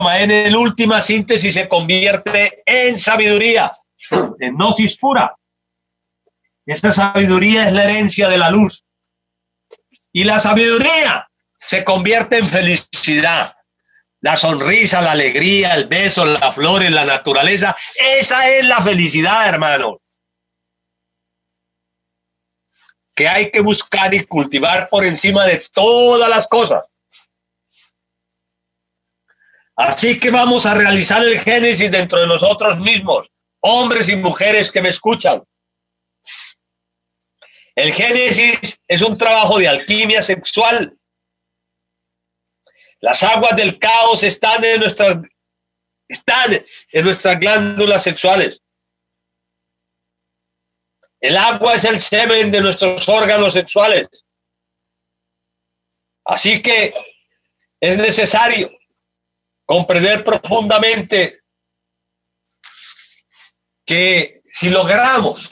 en última síntesis se convierte en sabiduría, en gnosis pura. Esta sabiduría es la herencia de la luz. Y la sabiduría se convierte en felicidad. La sonrisa, la alegría, el beso, las flores, la naturaleza. Esa es la felicidad, hermano, que hay que buscar y cultivar por encima de todas las cosas. Así que vamos a realizar el Génesis dentro de nosotros mismos, hombres y mujeres que me escuchan. El Génesis es un trabajo de alquimia sexual. Las aguas del caos están en nuestras glándulas sexuales. El agua es el semen de nuestros órganos sexuales. Así que es necesario comprender profundamente que si logramos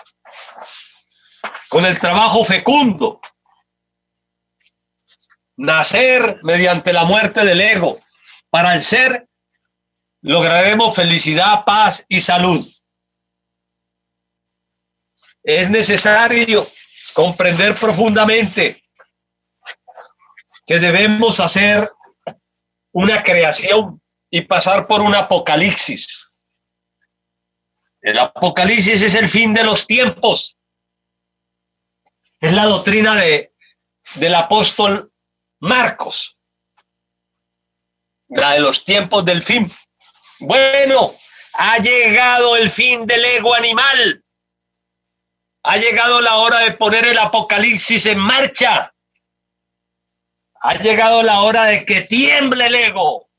con el trabajo fecundo nacer mediante la muerte del ego para el ser, lograremos felicidad, paz y salud. Es necesario comprender profundamente que debemos hacer una creación y pasar por un apocalipsis. El apocalipsis es el fin de los tiempos. Es la doctrina del apóstol Marcos, la de los tiempos del fin. Bueno, ha llegado el fin del ego animal. Ha llegado la hora de poner el apocalipsis en marcha. Ha llegado la hora de que tiemble el ego.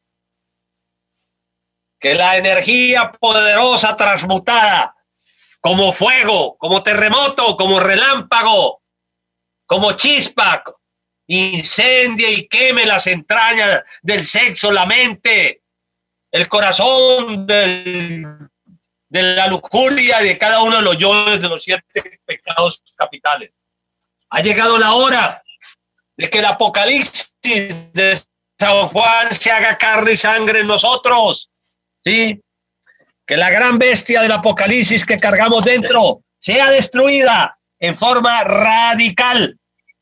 Que la energía poderosa transmutada, como fuego, como terremoto, como relámpago, como chispa, incendie y queme las entrañas del sexo, la mente, el corazón de la lujuria de cada uno de los yoes de los 7 pecados capitales. Ha llegado la hora de que el apocalipsis de San Juan se haga carne y sangre en nosotros, ¿sí? Que la gran bestia del apocalipsis que cargamos dentro sea destruida en forma radical.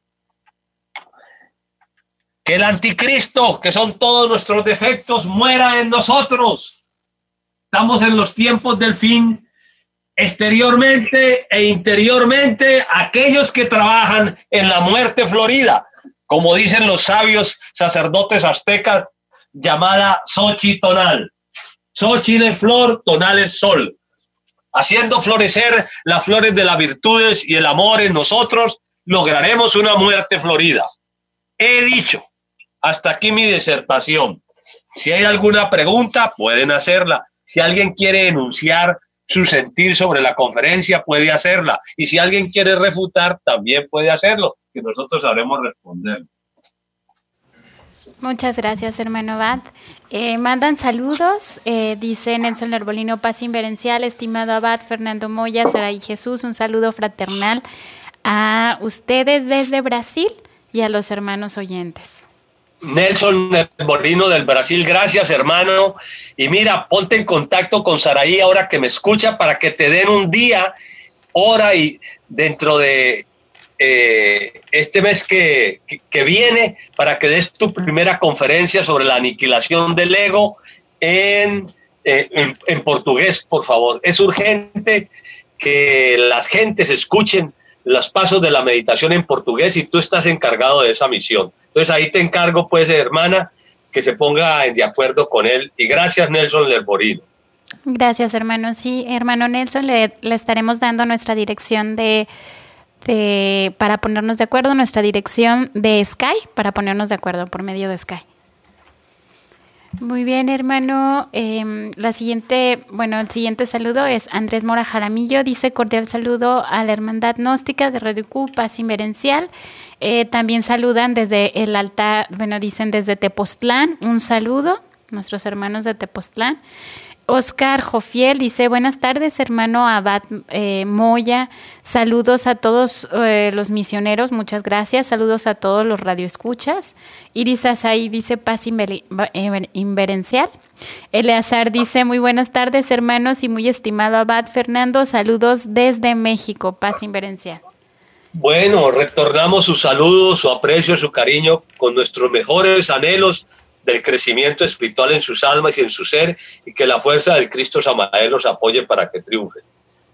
Que el anticristo, que son todos nuestros defectos, muera en nosotros. Estamos en los tiempos del fin, exteriormente e interiormente, aquellos que trabajan en la muerte florida, como dicen los sabios sacerdotes aztecas, llamada Xochitl tonal. Xochitl es flor, tonal es sol. Haciendo florecer las flores de las virtudes y el amor en nosotros, lograremos una muerte florida. He dicho, hasta aquí mi disertación. Si hay alguna pregunta, pueden hacerla. Si alguien quiere enunciar su sentir sobre la conferencia, puede hacerla. Y si alguien quiere refutar, también puede hacerlo, que nosotros sabremos responder. Muchas gracias, hermano Abad. Mandan saludos, dice Nelson Lerbolino, paz inverencial, estimado Abad, Fernando Moya, Saraí Jesús, un saludo fraternal a ustedes desde Brasil y a los hermanos oyentes. Nelson Lerbolino del Brasil, gracias, hermano. Y mira, ponte en contacto con Saraí ahora que me escucha para que te den un día, hora y dentro de este mes que viene, para que des tu primera conferencia sobre la aniquilación del ego en portugués, por favor. Es urgente que las gentes escuchen los pasos de la meditación en portugués y tú estás encargado de esa misión. Entonces ahí te encargo, pues, hermana, que se ponga de acuerdo con él. Y gracias, Nelson Lerbolino. Gracias, hermano. Sí, hermano Nelson, le estaremos dando nuestra dirección para ponernos de acuerdo, nuestra dirección de Skype, para ponernos de acuerdo por medio de Skype. Muy bien, hermano. El siguiente saludo es Andrés Mora Jaramillo. Dice: cordial saludo a la Hermandad Gnóstica de Radio Q, Paz Inverencial. También saludan desde el altar, dicen desde Tepoztlán. Un saludo, nuestros hermanos de Tepoztlán. Oscar Jofiel dice, buenas tardes, hermano Abad Moya. Saludos a todos los misioneros, muchas gracias. Saludos a todos los radioescuchas. Iris Asai dice, paz inverencial. Eleazar dice, muy buenas tardes, hermanos, y muy estimado Abad Fernando. Saludos desde México, paz inverencial. Bueno, retornamos su saludo, su aprecio, su cariño con nuestros mejores anhelos del crecimiento espiritual en sus almas y en su ser, y que la fuerza del Cristo Samael los apoye para que triunfen.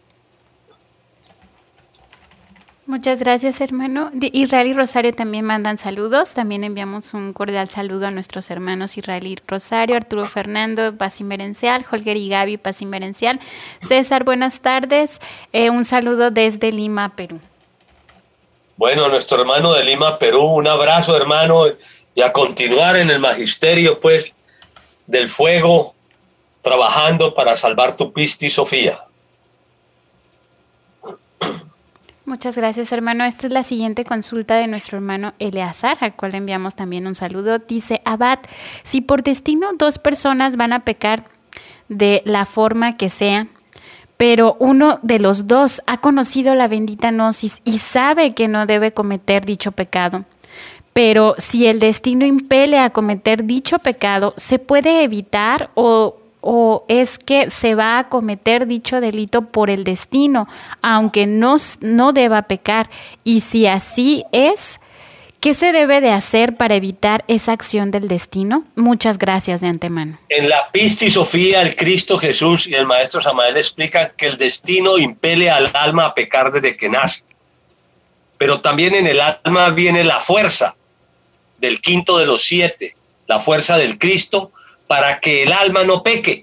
Muchas gracias, hermano. Israel y Rosario también mandan saludos. También enviamos un cordial saludo a nuestros hermanos Israel y Rosario, Arturo Fernando, paz inverencial, Holger y Gaby, paz inverencial. César, buenas tardes. Un saludo desde Lima, Perú. Bueno, nuestro hermano de Lima, Perú, un abrazo, hermano, y a continuar en el magisterio, pues, del fuego, trabajando para salvar tu Pisti Sofía. Muchas gracias, hermano. Esta es la siguiente consulta de nuestro hermano Eleazar, al cual le enviamos también un saludo. Dice, Abad, si por destino 2 personas van a pecar de la forma que sea, pero uno de los 2 ha conocido la bendita gnosis y sabe que no debe cometer dicho pecado, pero si el destino impele a cometer dicho pecado, ¿se puede evitar o es que se va a cometer dicho delito por el destino, aunque no deba pecar? Y si así es, ¿qué se debe de hacer para evitar esa acción del destino? Muchas gracias de antemano. En la Pisti Sofía, el Cristo Jesús y el Maestro Samael explican que el destino impele al alma a pecar desde que nace. Pero también en el alma viene la fuerza del quinto de los 7, la fuerza del Cristo, para que el alma no peque.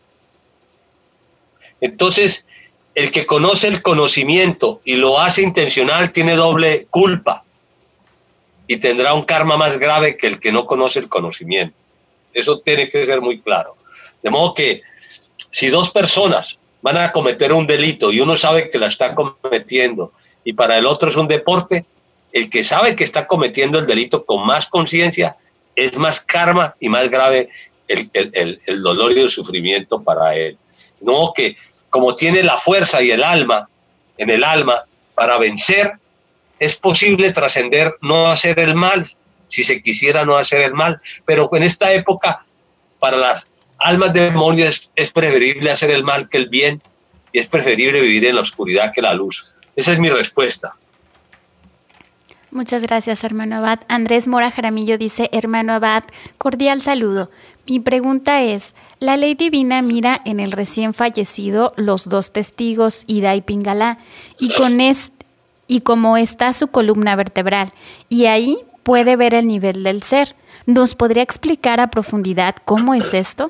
Entonces, el que conoce el conocimiento y lo hace intencional tiene doble culpa y tendrá un karma más grave que el que no conoce el conocimiento. Eso tiene que ser muy claro. De modo que si 2 personas van a cometer un delito y uno sabe que la está cometiendo y para el otro es un deporte, el que sabe que está cometiendo el delito con más conciencia es más karma y más grave el dolor y el sufrimiento para él. No, que como tiene la fuerza y el alma, en el alma, para vencer, es posible trascender, no hacer el mal, si se quisiera no hacer el mal, pero en esta época, para las almas demonios es preferible hacer el mal que el bien, y es preferible vivir en la oscuridad que la luz. Esa es mi respuesta. Muchas gracias, hermano Abad. Andrés Mora Jaramillo dice, hermano Abad, cordial saludo. Mi pregunta es, la ley divina mira en el recién fallecido los 2 testigos, Ida y Pingalá, y como está su columna vertebral, y ahí puede ver el nivel del ser. ¿Nos podría explicar a profundidad cómo es esto?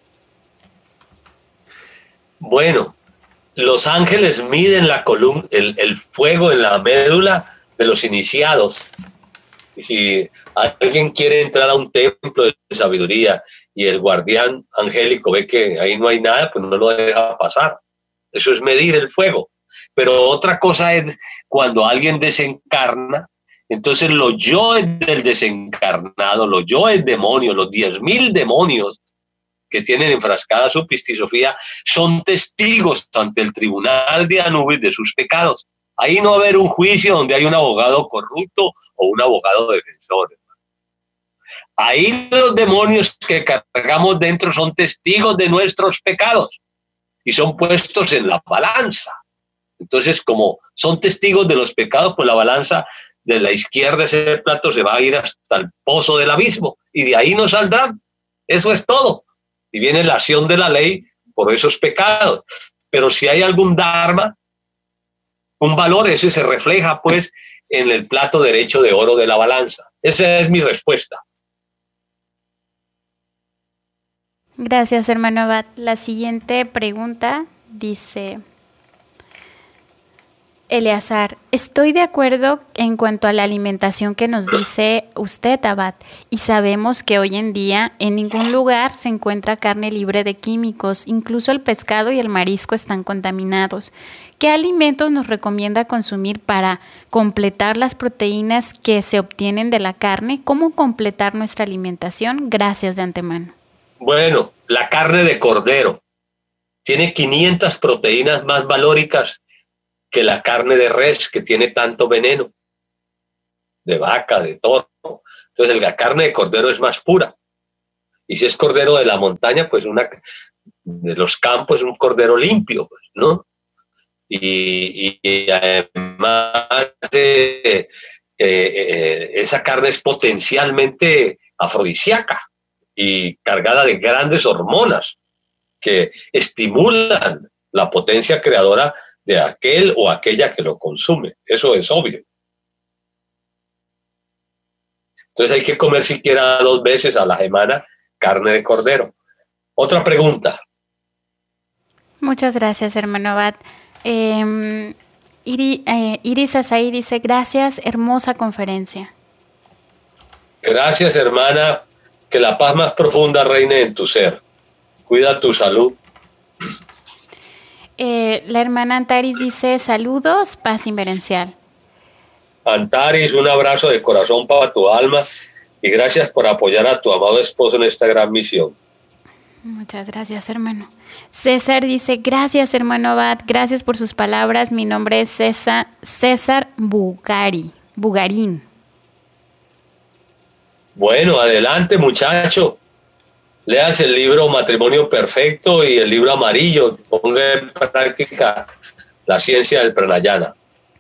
Bueno, los ángeles miden la columna, el fuego en la médula de los iniciados. Y si alguien quiere entrar a un templo de sabiduría y el guardián angélico ve que ahí no hay nada, pues no lo deja pasar. Eso es medir el fuego. Pero otra cosa es cuando alguien desencarna, entonces los yoes del desencarnado, los yoes demonios, los 10.000 demonios que tienen enfrascada su pistisofía, son testigos ante el tribunal de Anubis de sus pecados. Ahí no va a haber un juicio donde hay un abogado corrupto o un abogado defensor. Ahí los demonios que cargamos dentro son testigos de nuestros pecados y son puestos en la balanza. Entonces, como son testigos de los pecados, pues la balanza de la izquierda, ese plato se va a ir hasta el pozo del abismo y de ahí no saldrán. Eso es todo. Y viene la acción de la ley por esos pecados. Pero si hay algún dharma, un valor, ese se refleja pues en el plato derecho de oro de la balanza. Esa es mi respuesta. Gracias, hermano Abad. La siguiente pregunta dice, Eleazar, estoy de acuerdo en cuanto a la alimentación que nos dice usted, Abad, y sabemos que hoy en día en ningún lugar se encuentra carne libre de químicos, incluso el pescado y el marisco están contaminados. ¿Qué alimentos nos recomienda consumir para completar las proteínas que se obtienen de la carne? ¿Cómo completar nuestra alimentación? Gracias de antemano. Bueno, la carne de cordero, tiene 500 proteínas más valóricas que la carne de res, que tiene tanto veneno, de vaca, de toro. Entonces la carne de cordero es más pura. Y si es cordero de la montaña, pues de los campos es un cordero limpio, pues, ¿no? Y además esa carne es potencialmente afrodisíaca y cargada de grandes hormonas que estimulan la potencia creadora de aquel o aquella que lo consume. Eso es obvio. Entonces hay que comer siquiera 2 veces a la semana carne de cordero. Otra pregunta. Muchas gracias, hermano Abad. Iris Asaí dice, gracias, hermosa conferencia. Gracias, hermana. Que la paz más profunda reine en tu ser. Cuida tu salud. La hermana Antaris dice, saludos, paz inverencial. Antaris, un abrazo de corazón para tu alma y gracias por apoyar a tu amado esposo en esta gran misión. Muchas gracias, hermano. César dice, gracias, hermano Abad, gracias por sus palabras. Mi nombre es César Bugarín. Bueno, adelante, muchacho. Leas el libro Matrimonio Perfecto y el libro amarillo. Ponga en práctica la ciencia del pranayana.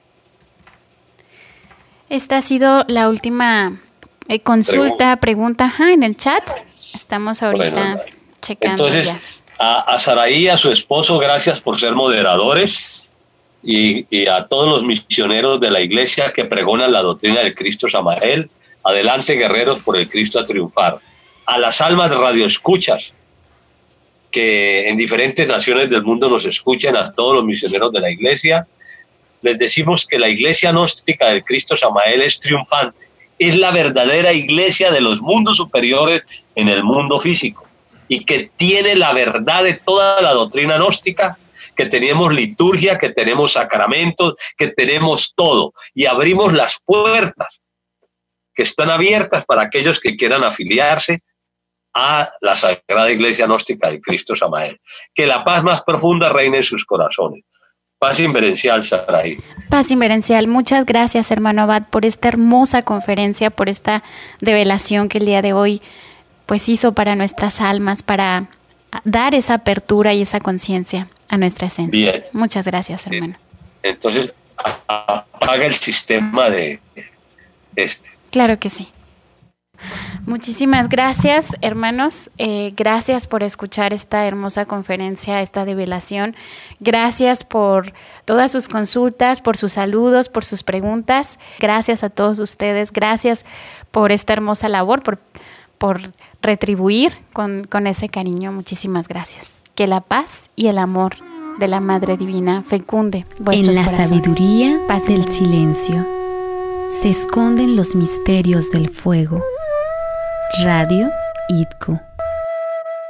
Esta ha sido la última pregunta en el chat. Estamos ahorita checando. Entonces, a Saraí, a su esposo, gracias por ser moderadores y a todos los misioneros de la iglesia que pregonan la doctrina del Cristo Samael. Adelante, guerreros, por el Cristo a triunfar. A las almas de radioescuchas que en diferentes naciones del mundo nos escuchan, a todos los misioneros de la iglesia, les decimos que la iglesia gnóstica del Cristo Samael es triunfante. Es la verdadera iglesia de los mundos superiores en el mundo físico y que tiene la verdad de toda la doctrina gnóstica, que tenemos liturgia, que tenemos sacramentos, que tenemos todo y abrimos las puertas que están abiertas para aquellos que quieran afiliarse a la Sagrada Iglesia Gnóstica de Cristo Samael. Que la paz más profunda reine en sus corazones. Paz inverencial, Saraí. Paz inverencial. Muchas gracias, hermano Abad, por esta hermosa conferencia, por esta revelación que el día de hoy pues hizo para nuestras almas, para dar esa apertura y esa conciencia a nuestra esencia. Bien. Muchas gracias, hermano. Entonces, apaga el sistema de Claro que sí. Muchísimas gracias, hermanos. Gracias por escuchar esta hermosa conferencia, esta revelación. Gracias por todas sus consultas, por sus saludos, por sus preguntas. Gracias a todos ustedes. Gracias por esta hermosa labor, por retribuir con ese cariño. Muchísimas gracias. Que la paz y el amor de la Madre Divina fecunde vuestros corazones. En la sabiduría del Paz. silencio se esconden los misterios del fuego. Radio IDCO.